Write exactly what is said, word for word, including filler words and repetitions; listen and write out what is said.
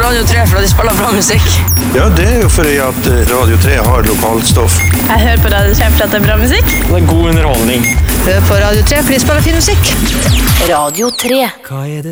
Radio tre for at de spiller bra musikk. Ja, det er jo fordi at Radio tre har lokalt stoff. Jeg hører på Radio tre for at det er bra musikk. Det er god underholdning. Hør på Radio tre for de spiller fin musikk. Radio tre. Hva er det